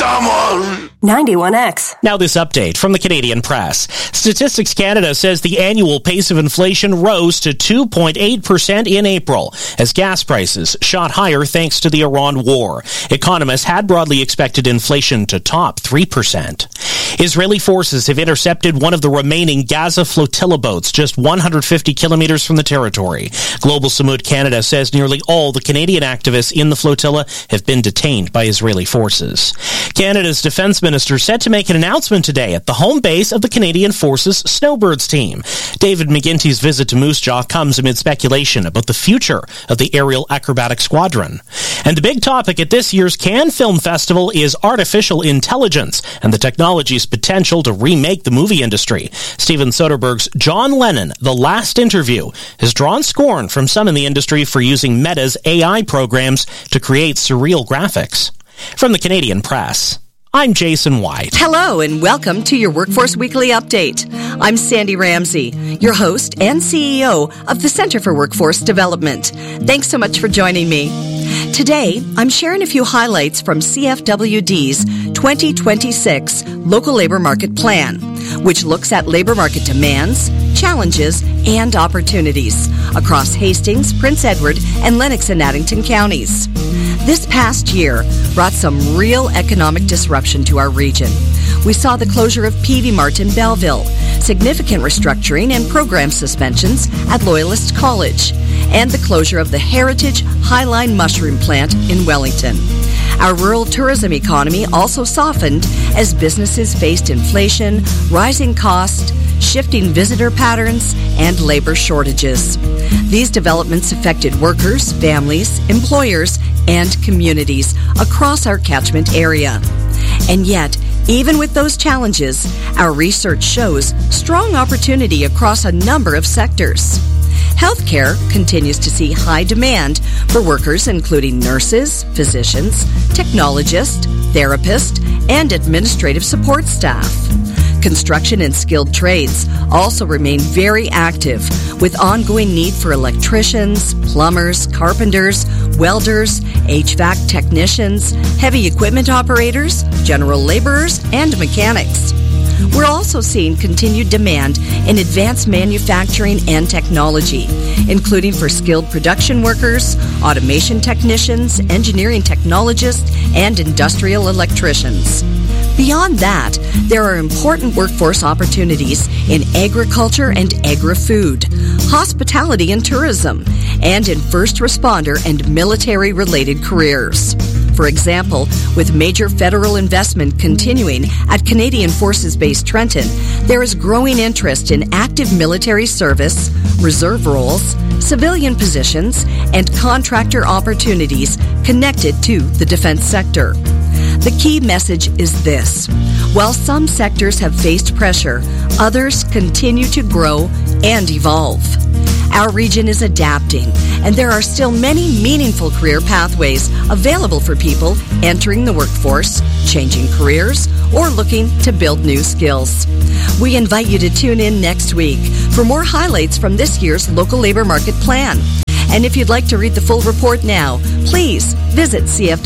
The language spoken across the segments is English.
someone! 91X. Now this update from the Canadian Press. Statistics Canada says the annual pace of inflation rose to 2.8% in April as gas prices shot higher thanks to the Iran war. Economists had broadly expected inflation to top 3%. Israeli forces have intercepted one of the remaining Gaza flotilla boats just 150 kilometers from the territory. Global Samud Canada says nearly all the Canadian activists in the flotilla have been detained by Israeli forces. Canada's defense minister set to make an announcement today at the home base of the Canadian Forces Snowbirds team. David McGuinty's visit to Moose Jaw comes amid speculation about the future of the Aerial Acrobatic Squadron. And the big topic at this year's Cannes Film Festival is artificial intelligence and the technology's potential to remake the movie industry. Steven Soderbergh's John Lennon, The Last Interview, has drawn scorn from some in the industry for using Meta's AI programs to create surreal graphics. From the Canadian Press, I'm Jason White. Hello and welcome to your Workforce Weekly Update. I'm Sandy Ramsey, your host and CEO of the Center for Workforce Development. Thanks so much for joining me. Today, I'm sharing a few highlights from CFWD's 2026 Local Labor Market Plan, which looks at labor market demands, challenges, and opportunities across Hastings, Prince Edward, and Lennox and Addington counties. This past year brought some real economic disruption to our region. We saw the closure of Peavey Mart in Belleville, significant restructuring and program suspensions at Loyalist College, and the closure of the Heritage Highline Mushroom Plant in Wellington. Our rural tourism economy also softened as businesses faced inflation, rising costs, shifting visitor patterns, and labor shortages. These developments affected workers, families, employers, and communities across our catchment area. And yet, even with those challenges, our research shows strong opportunity across a number of sectors. Healthcare continues to see high demand for workers including nurses, physicians, technologists, therapists, and administrative support staff. Construction and skilled trades also remain very active, with ongoing need for electricians, plumbers, carpenters, welders, HVAC technicians, heavy equipment operators, general laborers, and mechanics. We're also seeing continued demand in advanced manufacturing and technology, including for skilled production workers, automation technicians, engineering technologists, and industrial electricians. Beyond that, there are important workforce opportunities in agriculture and agri-food, hospitality and tourism, and in first responder and military-related careers. For example, with major federal investment continuing at Canadian Forces Base Trenton, there is growing interest in active military service, reserve roles, civilian positions, and contractor opportunities connected to the defense sector. The key message is this: while some sectors have faced pressure, others continue to grow and evolve. Our region is adapting, and there are still many meaningful career pathways available for people entering the workforce, changing careers, or looking to build new skills. We invite you to tune in next week for more highlights from this year's Local Labor Market Plan. And if you'd like to read the full report now, please visit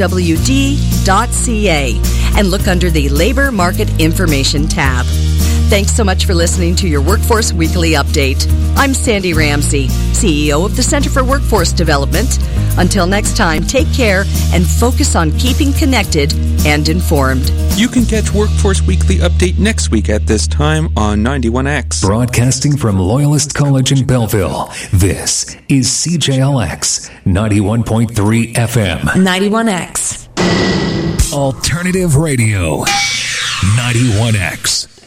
cfwd.ca and look under the Labor Market Information tab. Thanks so much for listening to your Workforce Weekly Update. I'm Sandy Ramsey, CEO of the Center for Workforce Development. Until next time, take care and focus on keeping connected and informed. You can catch Workforce Weekly Update next week at this time on 91X. Broadcasting from Loyalist College in Belleville, this is CJLX 91.3 FM. 91X. Alternative Radio. 91X.